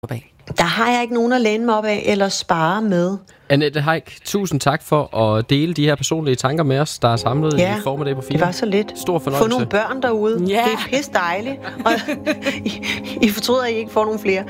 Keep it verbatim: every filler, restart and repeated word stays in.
Bag. Der har jeg ikke nogen at læne mig op af eller spare med. Annette Heick, tusind tak for at dele de her personlige tanker med os, der er samlet ja, i formiddag på fire. Det var så lidt. Stor fornøjelse. Få nogle børn derude. Ja. Det er pisse dejligt. Og I, I fortryder, at I ikke får nogle flere.